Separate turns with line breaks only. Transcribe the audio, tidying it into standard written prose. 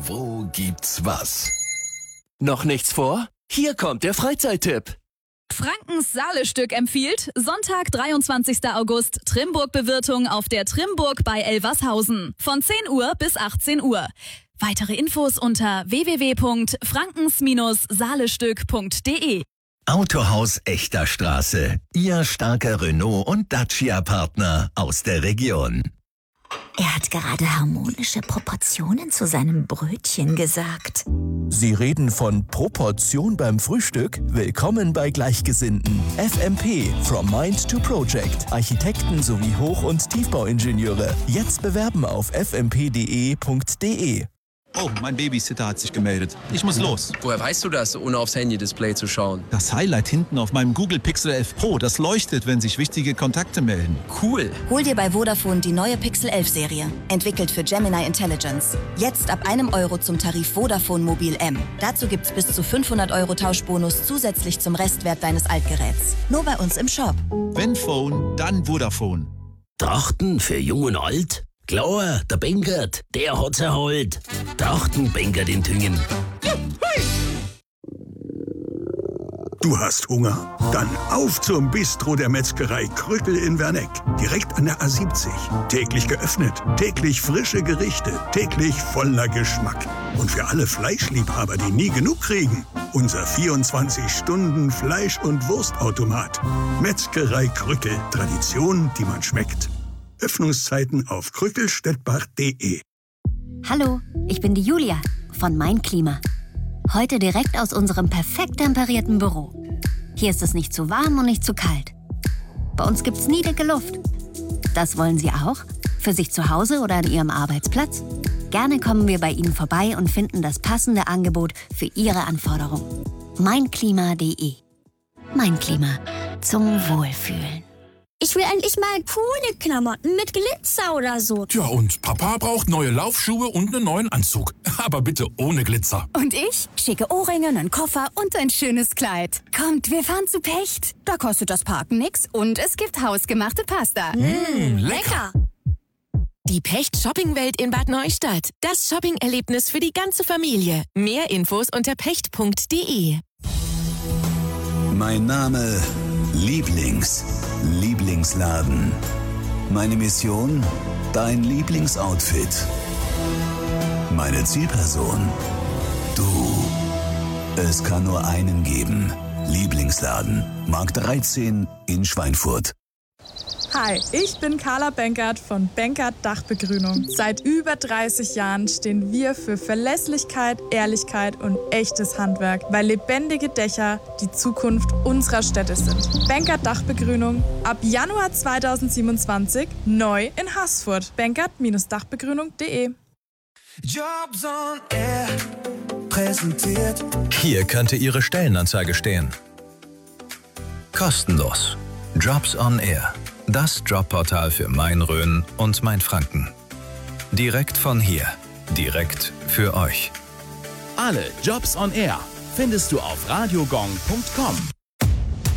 Wo gibt's was?
Noch nichts vor? Hier kommt der Freizeittipp.
Frankens Saale-Stück empfiehlt Sonntag, 23. August, Trimburg-Bewirtung auf der Trimburg bei Elvershausen. Von 10 Uhr bis 18 Uhr. Weitere Infos unter www.frankens-saalestück.de.
Autohaus Echter Straße. Ihr starker Renault- und Dacia-Partner aus der Region.
Er hat gerade harmonische Proportionen zu seinem Brötchen gesagt.
Sie reden von Proportion beim Frühstück? Willkommen bei Gleichgesinnten. FMP, From Mind to Project. Architekten sowie Hoch- und Tiefbauingenieure. Jetzt bewerben auf fmp.de.de.
Oh, mein Babysitter hat sich gemeldet. Ich muss los.
Woher weißt du das, ohne aufs Handy-Display zu schauen?
Das Highlight hinten auf meinem Google Pixel 11 Pro, das leuchtet, wenn sich wichtige Kontakte melden.
Cool.
Hol dir bei Vodafone die neue Pixel 11 Serie. Entwickelt für Gemini Intelligence. Jetzt ab €1 zum Tarif Vodafone Mobil M. Dazu gibt's bis zu 500 € Tauschbonus zusätzlich zum Restwert deines Altgeräts. Nur bei uns im Shop.
Wenn Phone, dann Vodafone.
Trachten für Jung und Alt? Klar, der Benkert, der hat's erholt. Trachten Benkert in Tüngen.
Du hast Hunger? Dann auf zum Bistro der Metzgerei Krückel in Werneck. Direkt an der A70. Täglich geöffnet, täglich frische Gerichte, täglich voller Geschmack. Und für alle Fleischliebhaber, die nie genug kriegen, unser 24-Stunden-Fleisch- und Wurstautomat. Metzgerei Krückel. Tradition, die man schmeckt. Öffnungszeiten auf krückelstettbach.de.
Hallo, ich bin die Julia von Mein Klima. Heute direkt aus unserem perfekt temperierten Büro. Hier ist es nicht zu warm und nicht zu kalt. Bei uns gibt's nie dicke Luft. Das wollen Sie auch? Für sich zu Hause oder an Ihrem Arbeitsplatz? Gerne kommen wir bei Ihnen vorbei und finden das passende Angebot für Ihre Anforderungen. Meinklima.de. Mein Klima. Zum Wohlfühlen.
Ich will endlich mal coole Klamotten mit Glitzer oder so.
Tja, und Papa braucht neue Laufschuhe und einen neuen Anzug. Aber bitte ohne Glitzer.
Und ich? Schicke Ohrringe, einen Koffer und ein schönes Kleid. Kommt, wir fahren zu Pecht. Da kostet das Parken nix und es gibt hausgemachte Pasta.
Lecker!
Die Pecht Shoppingwelt in Bad Neustadt. Das Shopping-Erlebnis für die ganze Familie. Mehr Infos unter pecht.de.
Mein Name Lieblingsladen. Meine Mission? Dein Lieblingsoutfit. Meine Zielperson? Du. Es kann nur einen geben. Lieblingsladen. Markt 13 in Schweinfurt.
Hi, ich bin Carla Benkert von Benkert Dachbegrünung. Seit über 30 Jahren stehen wir für Verlässlichkeit, Ehrlichkeit und echtes Handwerk, weil lebendige Dächer die Zukunft unserer Städte sind. Benkert Dachbegrünung ab Januar 2027 neu in Haßfurt. Benkert-dachbegrünung.de.
Jobs on Air präsentiert.
Hier könnte Ihre Stellenanzeige stehen. Kostenlos. Jobs on Air. Das Jobportal für Main-Rhön und Main-Franken. Direkt von hier. Direkt für euch.
Alle Jobs on Air findest du auf radiogong.com.